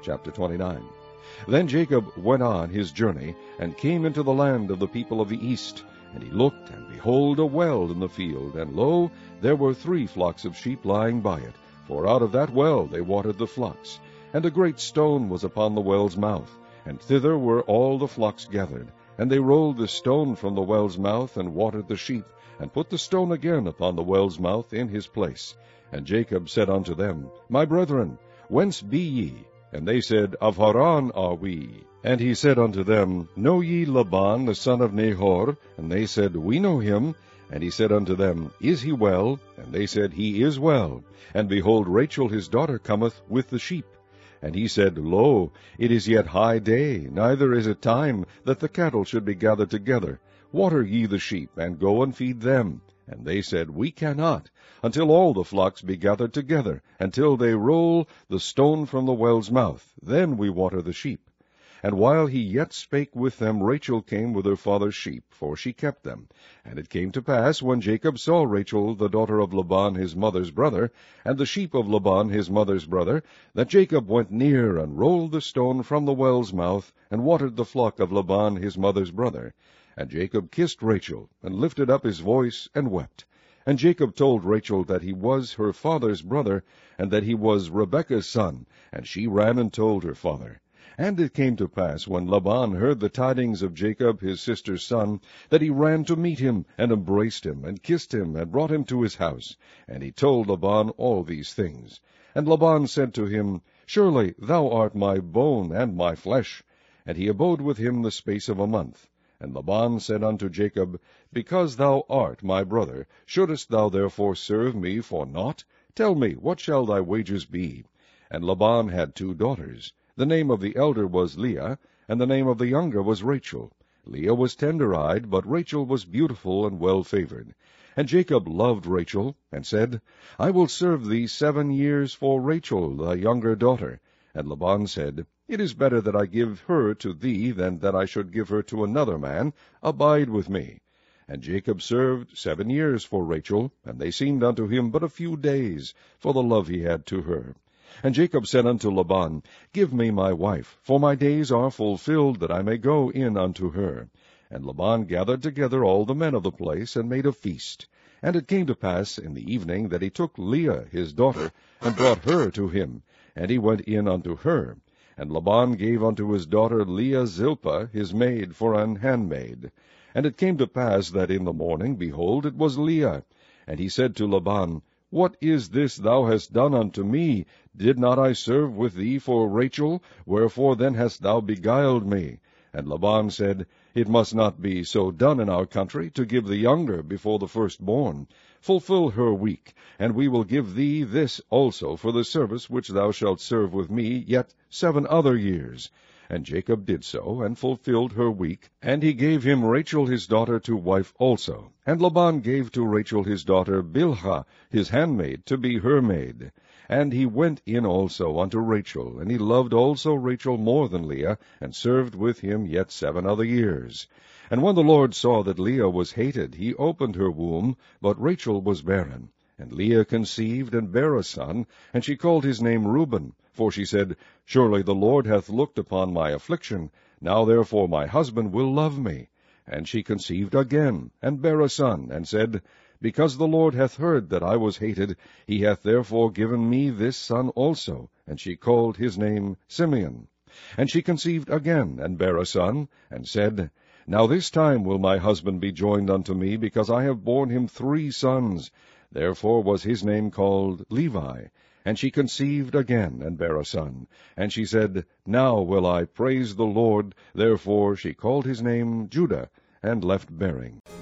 Chapter 29. Then Jacob went on his journey, and came into the land of the people of the east. And he looked, and behold, a well in the field, and lo, there were 3 flocks of sheep lying by it, for out of that well they watered the flocks. And a great stone was upon the well's mouth, and thither were all the flocks gathered. And they rolled the stone from the well's mouth, and watered the sheep, and put the stone again upon the well's mouth in his place. And Jacob said unto them, My brethren, whence be ye? And they said, Of Haran are we. And he said unto them, Know ye Laban the son of Nahor? And they said, We know him. And he said unto them, Is he well? And they said, He is well. And behold, Rachel his daughter cometh with the sheep. And he said, Lo, it is yet high day, neither is it time that the cattle should be gathered together. Water ye the sheep, and go and feed them. And they said, We cannot, until all the flocks be gathered together, until they roll the stone from the well's mouth. Then we water the sheep. And while he yet spake with them, Rachel came with her father's sheep, for she kept them. And it came to pass, when Jacob saw Rachel, the daughter of Laban his mother's brother, and the sheep of Laban his mother's brother, that Jacob went near, and rolled the stone from the well's mouth, and watered the flock of Laban his mother's brother. And Jacob kissed Rachel, and lifted up his voice, and wept. And Jacob told Rachel that he was her father's brother, and that he was Rebekah's son. And she ran and told her father. And it came to pass, when Laban heard the tidings of Jacob his sister's son, that he ran to meet him, and embraced him, and kissed him, and brought him to his house. And he told Laban all these things. And Laban said to him, Surely thou art my bone and my flesh. And he abode with him the space of a month. And Laban said unto Jacob, Because thou art my brother, shouldest thou therefore serve me for naught? Tell me, what shall thy wages be? And Laban had 2 daughters. The name of the elder was Leah, and the name of the younger was Rachel. Leah was tender-eyed, but Rachel was beautiful and well-favored. And Jacob loved Rachel, and said, I will serve thee 7 years for Rachel, thy younger daughter. And Laban said, It is better that I give her to thee than that I should give her to another man. Abide with me. And Jacob served 7 years for Rachel, and they seemed unto him but a few days, for the love he had to her. And Jacob said unto Laban, Give me my wife, for my days are fulfilled, that I may go in unto her. And Laban gathered together all the men of the place, and made a feast. And it came to pass in the evening that he took Leah his daughter, and brought her to him, and he went in unto her. And Laban gave unto his daughter Leah Zilpah his maid for an handmaid. And it came to pass that in the morning, behold, it was Leah. And he said to Laban, What is this thou hast done unto me? Did not I serve with thee for Rachel? Wherefore then hast thou beguiled me? And Laban said, It must not be so done in our country, to give the younger before the firstborn. Fulfill her week, and we will give thee this also for the service which thou shalt serve with me yet 7 other years. And Jacob did so, and fulfilled her week, and he gave him Rachel his daughter to wife also. And Laban gave to Rachel his daughter Bilhah his handmaid to be her maid. And he went in also unto Rachel, and he loved also Rachel more than Leah, and served with him yet 7 other years. And when the Lord saw that Leah was hated, he opened her womb, but Rachel was barren. And Leah conceived, and bare a son, and she called his name Reuben. For she said, Surely the Lord hath looked upon my affliction. Now therefore my husband will love me. And she conceived again, and bare a son, and said, Because the Lord hath heard that I was hated, he hath therefore given me this son also. And she called his name Simeon. And she conceived again, and bare a son, and said, Now this time will my husband be joined unto me, because I have borne him 3 sons. Therefore was his name called Levi. And she conceived again, and bare a son. And she said, Now will I praise the Lord. Therefore she called his name Judah, and left bearing.